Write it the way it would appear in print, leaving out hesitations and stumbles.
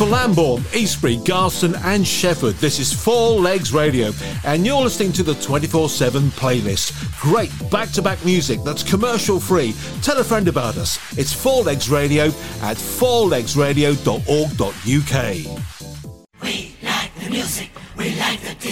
for Lambourne, Eastbury, Garston and Shefford. This is Four Legs Radio and you're listening to the 24/7 playlist. Great back-to-back music that's commercial free. Tell a friend about us. It's Four Legs Radio at fourlegsradio.org.uk. We like the music.